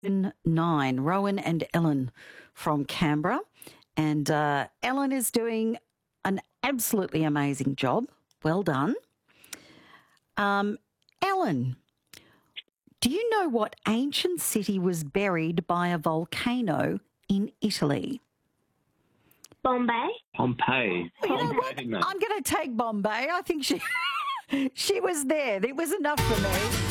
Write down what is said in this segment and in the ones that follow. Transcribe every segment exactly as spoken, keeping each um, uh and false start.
Nine, Rowan and Ellen from Canberra. And uh, Ellen is doing an absolutely amazing job. Well done. Um, Ellen, do you know what ancient city was buried by a volcano in Italy? Bombay. Pompeii. You know what? Pompeii, mate. I'm going to take Bombay. I think she she was there. It was enough for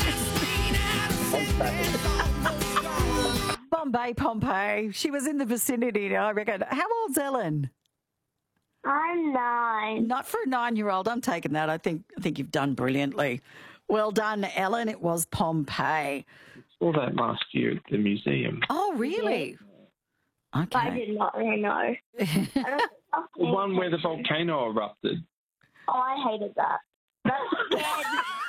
me. Bombay, Pompeii. She was in the vicinity, I reckon. How old's Ellen? I'm nine. Not for a nine-year-old. I'm taking that. I think I think you've done brilliantly. Well done, Ellen. It was Pompeii. Saw that last year at the museum. Oh, really? Okay. I did not really know. I don't- The one where the volcano erupted. Oh, I hated that. That scared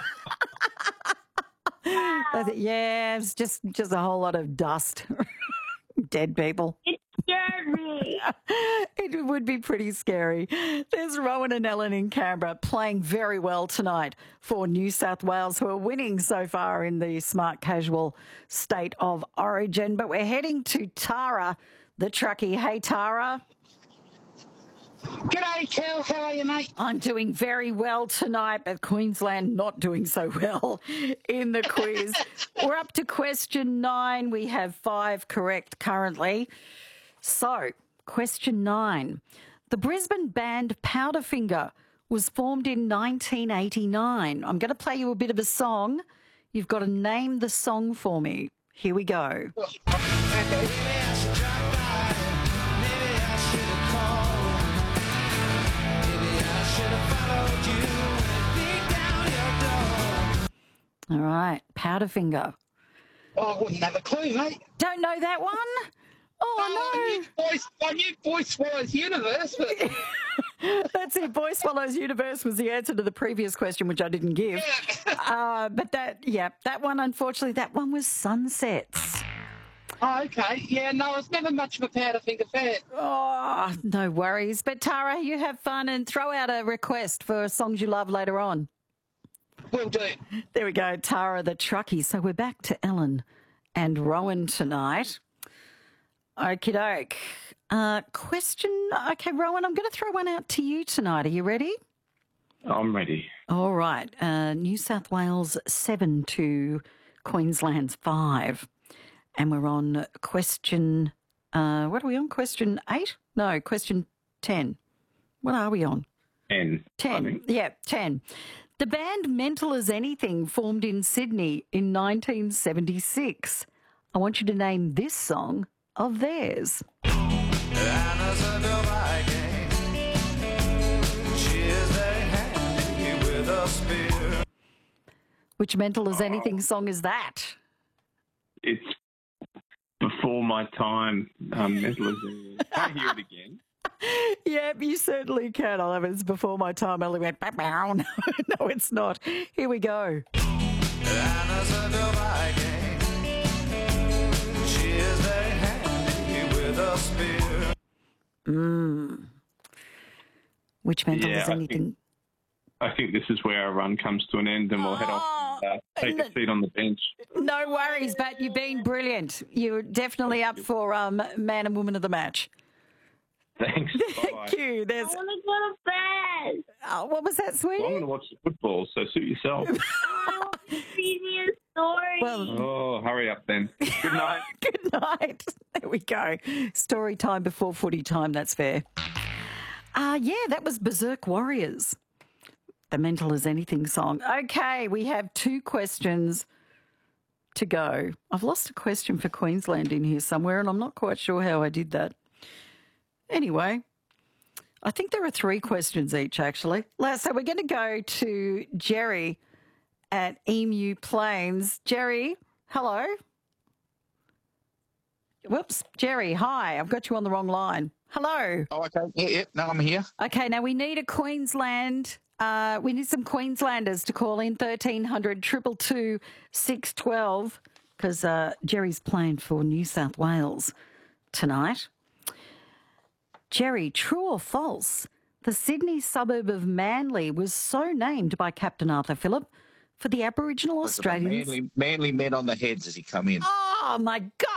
me. I think- yeah, it's just just a whole lot of dust. Dead people. It scared me. It would be pretty scary. There's Rowan and Ellen in Canberra playing very well tonight for New South Wales, who are winning so far in the Smart Casual State of Origin. But we're heading to Tara, the truckie. Hey, Tara. G'day, Kel. How are you, mate? I'm doing very well tonight, but Queensland not doing so well in the quiz. We're up to question nine. We have five correct currently. So, question nine. The Brisbane band Powderfinger was formed in nineteen eighty-nine. I'm going to play you a bit of a song. You've got to name the song for me. Here we go. All right, Powderfinger. Oh, I wouldn't have a clue, mate. Don't know that one? Oh, I Oh, knew Voice, I knew Voice Swallows Universe, but no. That's it. Boy Swallows Universe was the answer to the previous question, which I didn't give. Uh, but that, yeah, that one, unfortunately, that one was Sunsets. oh, okay. Yeah, no, I was never much of a Powderfinger fan. Oh, no worries. But Tara, you have fun and throw out a request for songs you love later on. Will do. There we go, Tara the truckie. So we're back to Ellen and Rowan tonight. Okie doke. Uh, question. Okay, Rowan, I'm going to throw one out to you tonight. Are you ready? I'm ready. All right. Uh, New South Wales seven to Queensland's five. And we're on question. Uh, what are we on? Question eight? No, question ten. What are we on? Ten. I ten. think. Yeah, ten. The band Mental as Anything formed in Sydney in nineteen seventy-six. I want you to name this song of theirs. Which Mental as Anything song is that? It's before my time. Um, mental as a- Can I hear it again? Yep, you certainly can. I love it. It's before my time. I only went, "Bow, bow." No, no, it's not. Here we go. Mm. Which Mental Yeah, as I Anything? I think this is where our run comes to an end and we'll head off and uh, take a seat on the bench. No worries, but you've been brilliant. You're definitely up for um, man and woman of the match. Thanks. Thank Bye-bye. you. There's I want to go to bed. oh, what was that, Well, I'm sweetie? going to watch the football, so suit yourself. Oh, see me a story. Well, Oh, hurry up then. Good night. good night. There we go. Story time before footy time. That's fair. Uh, yeah, that was Berserk Warriors. The Mental as Anything song. Okay, we have two questions to go. I've lost a question for Queensland in here somewhere, and I'm not quite sure how I did that. Anyway, I think there are three questions each, actually. So we're going to go to Jerry at Emu Plains. Jerry, hello. Whoops, Jerry, hi. I've got you on the wrong line. Hello. Oh, okay. Yeah, yeah. No, I'm here. Okay, now we need a Queensland. Uh, we need some Queenslanders to call in thirteen hundred, two two two, six one two because uh, Jerry's playing for New South Wales tonight. Jerry, true or false? The Sydney suburb of Manly was so named by Captain Arthur Phillip for the Aboriginal Australians. Manly, manly men on the heads as he come in. Oh, my God.